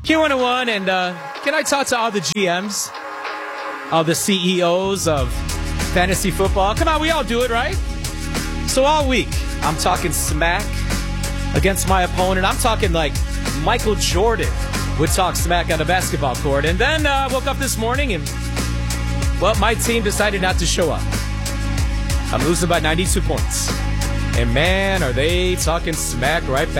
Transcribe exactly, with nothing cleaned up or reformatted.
Q one oh one, and uh, can I talk to all the G Ms, all the C E Os of fantasy football? Come on, we all do it, right? So all week, I'm talking smack against my opponent. I'm talking like Michael Jordan would talk smack on a basketball court. And then I uh, woke up this morning and, well, my team decided not to show up. I'm losing by ninety-two points. And man, are they talking smack right back.